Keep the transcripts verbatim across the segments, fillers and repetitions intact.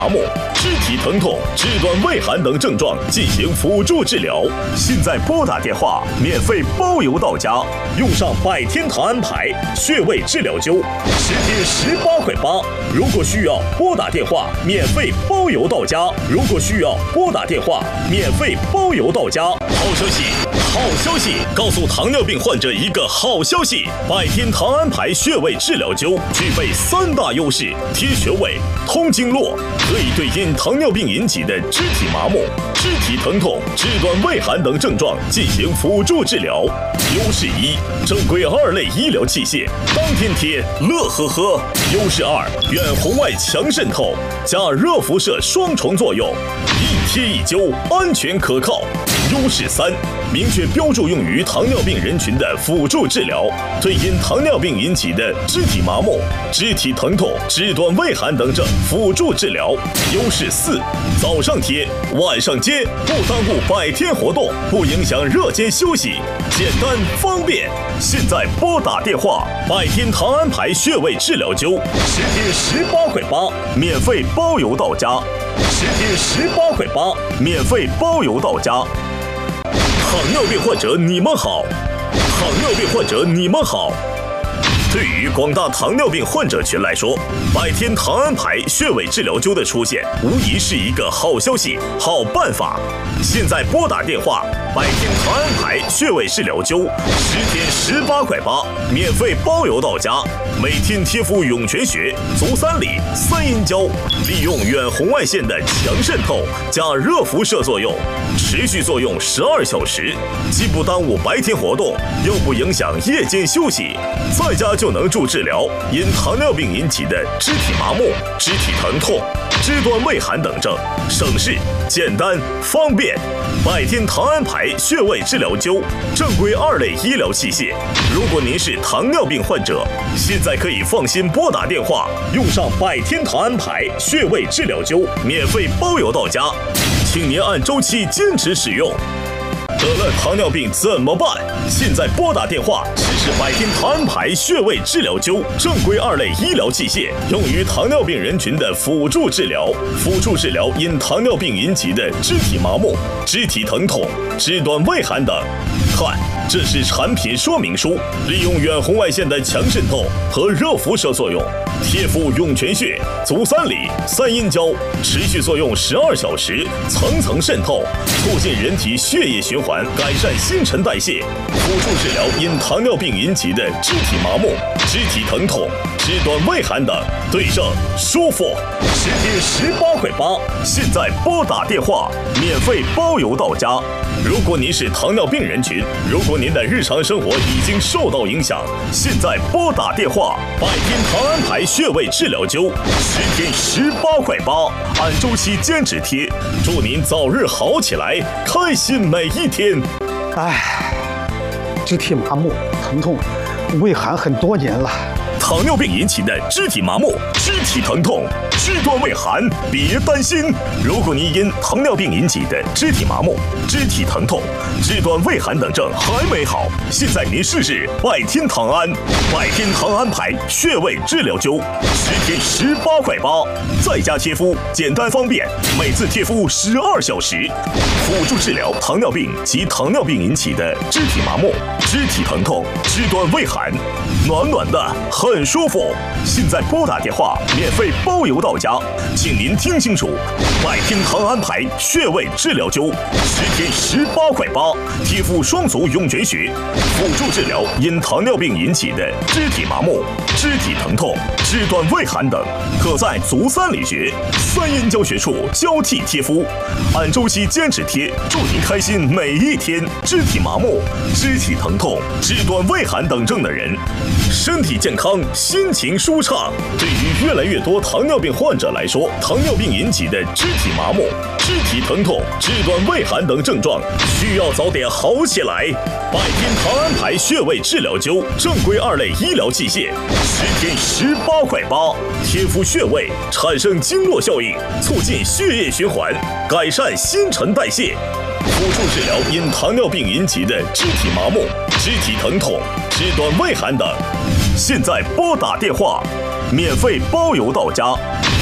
麻木、肢体疼痛、肢端畏寒等症状进行辅助治疗。现在拨打电话，免费包邮到家。用上百天堂安牌穴位治疗灸，十天十八块八。如果需要拨打电话，免费包邮到家。如果需要拨打电话，免费包邮到家。好消息，好消息！告诉糖尿病患者一个好消息：百天堂安牌穴位治疗灸具备三大优势：贴穴位、通经络，可以对因糖尿病引起的肢体麻木、肢体疼痛、肢端畏寒等症状进行辅助治疗。优势一，正规二类医疗器械，当天贴，乐呵呵。优势二，远红外强渗透加热辐射双重作用，一贴一灸，安全可靠。优势三，明确标注用于糖尿病人群的辅助治疗，对因糖尿病引起的肢体麻木、肢体疼痛、肢端畏寒等症辅助治疗。优势四，早上贴，晚上接，不耽误百天活动，不影响热间休息，简单方便。现在拨打电话，百天堂安牌穴位治疗灸，十天十八块八，免费包邮到家。十天十八块八，免费包邮到家。糖尿病患者你们好，糖尿病患者你们好。对于广大糖尿病患者群来说，百天堂安牌穴位治疗灸的出现，无疑是一个好消息、好办法。现在拨打电话，百天堂安牌穴位治疗灸，十天十八块八，免费包邮到家。每天贴敷涌泉穴、足三里、三阴交，利用远红外线的强渗透加热辐射作用，持续作用十二小时，既不耽误白天活动，又不影响夜间休息，在家就能助治疗因糖尿病引起的肢体麻木、肢体疼痛、肢端畏寒等症，省事、简单、方便。百天堂安牌穴位治疗灸，正规二类医疗器械。如果您是糖尿病患者，现在可以放心拨打电话，用上百天堂安牌穴位治疗灸，免费包邮到家，请您按周期坚持使用。得了糖尿病怎么办？现在拨打电话，实施百天堂安牌穴位治疗灸，正规二类医疗器械，用于糖尿病人群的辅助治疗，辅助治疗因糖尿病引起的肢体麻木、肢体疼痛、肢端畏寒等。看，这是产品说明书，利用远红外线的强渗透和热辐射作用，贴敷涌泉穴、足三里、三阴交，持续作用十二小时，层层渗透，促进人体血液循环，改善新陈代谢，辅助治疗因糖尿病引起的肢体麻木、肢体疼痛、肢端畏寒等，对症舒服。十天十八块八，现在拨打电话，免费包邮到家。如果您是糖尿病人群，如果您的日常生活已经受到影响，现在拨打电话，百天堂安牌穴位治疗灸，十天十八块八，按周期坚持贴，祝您早日好起来，开心每一天。 唉，肢体麻木、疼痛、畏寒很多年了。 糖尿病引起的肢体麻木、肢体疼痛、肢端畏寒，别担心。如果您因糖尿病引起的肢体麻木、肢体疼痛、肢端畏寒等症还没好，现在您试试百天堂安，百天堂安牌穴位治疗灸，十天十八块八，在家贴敷，简单方便，每次贴敷十二小时，辅助治疗糖尿病及糖尿病引起的肢体麻木、肢体疼痛、肢端畏寒，暖暖的，很舒服。现在拨打电话，免费包邮到家，请您听清楚，百天堂安牌穴位治疗灸，十天十八块八，贴敷双足涌泉穴，辅助治疗因糖尿病引起的肢体麻木、肢体疼痛、肢端畏寒等，可在足三里穴、三阴交穴处交替贴敷，按周期坚持贴，祝您开心每一天。肢体麻木、肢体疼痛、肢端畏寒等症的人，身体健康，心情舒畅。对于越来越多糖尿病患者来说，糖尿病引起的肢体麻木、肢体疼痛、肢端畏寒等症状，需要早点好起来。百天堂安牌穴位治疗灸，正规二类医疗器械，十天十八块八，贴敷穴位，产生经络效应，促进血液循环，改善新陈代谢，辅助治疗因糖尿病引起的肢体麻木、肢体疼痛、肢端畏寒等。现在拨打电话，免费包邮到家。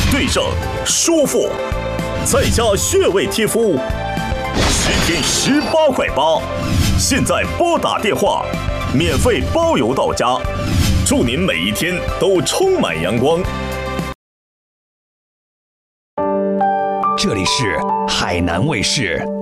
对症舒服，在家穴位贴敷，十天十八块八。现在拨打电话，免费包邮到家。祝您每一天都充满阳光。 这里是海南卫视。